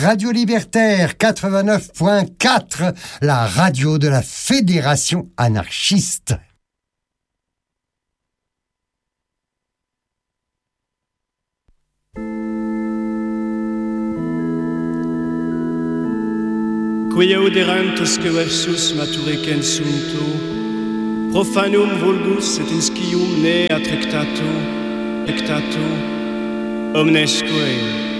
Radio Libertaire 89.4, la radio de la Fédération anarchiste. Quia oderantus que versus maturicen sunto, profanum vulgus et inscium ne attractato, omnesque